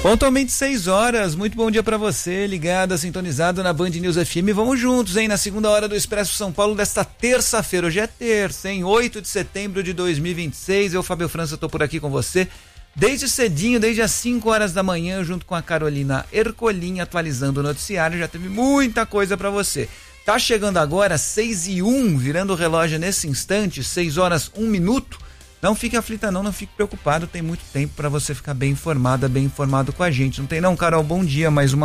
Pontualmente 6 horas, muito bom dia pra você, ligado, sintonizado na Band News FM. Vamos juntos, hein, na segunda hora do Expresso São Paulo desta terça-feira. Hoje é terça, hein, 8 de setembro de 2026. Eu, Fábio França, tô por aqui com você desde cedinho, desde as 5 horas da manhã, junto com a Carolina Ercolim, atualizando o noticiário. Já teve muita coisa pra você. Tá chegando agora 6:01, virando o relógio nesse instante, 6 horas 1 minuto. Não fique aflita não fique preocupado, tem muito tempo para você ficar bem informada, bem informado com a gente. Não tem não, Carol? Bom dia, mais uma